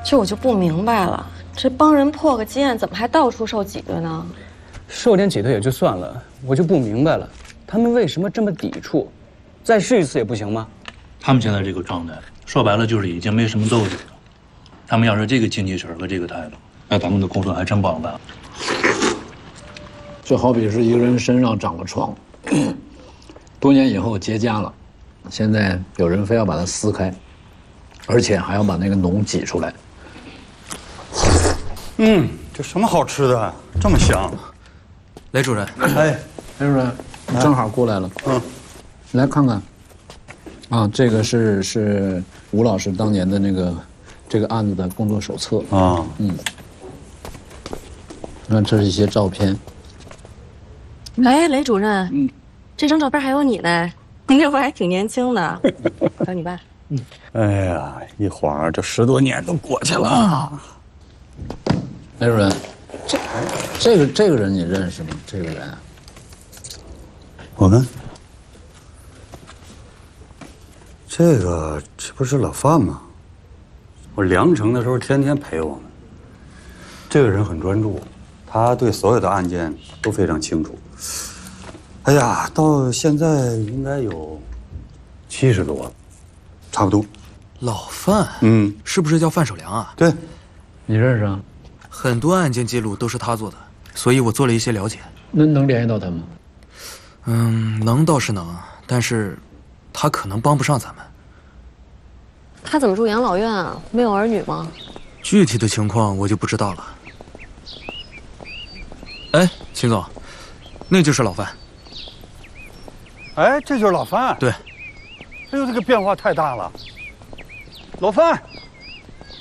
这我就不明白了，这帮人破个基案，怎么还到处受挤兑呢？ 受点挤兑也就算了，我就不明白了，他们为什么这么抵触？再试一次也不行吗？ 他们现在这个状态，说白了就是已经没什么斗志了。他们要是这个精气神和这个态度，那咱们的工作还真不好办。 这好比是一个人身上长了疮，多年以后结痂了，现在有人非要把它撕开，而且还要把那个脓挤出来。 这什么好吃的，这么香？ 雷主任， 哎， 雷主任，正好过来了。来看看。啊，这个是吴老师当年的这个案子的工作手册啊。你看这是一些照片。 哎，雷主任，这张照片还有你呢，您这不还挺年轻的？找你爸。 哎呀，一晃这10多年都过去了。 雷主任，这个人你认识吗？这个人？ 我们这不是老范吗？我凉城的时候天天陪我们。这个人很专注，他对所有的案件都非常清楚。哎呀，到现在应该有70多了，差不多。 老范，是不是叫范守良啊？ 对， 你认识啊？ 很多案件记录都是他做的，所以我做了一些了解。 能联系到他吗？ 能倒是能，但是他可能帮不上咱们。 他怎么住养老院啊？没有儿女吗？ 具体的情况我就不知道了。哎，秦总，那就是老范。 哎，这就是老范。 对。 哎呦，这个变化太大了。老范，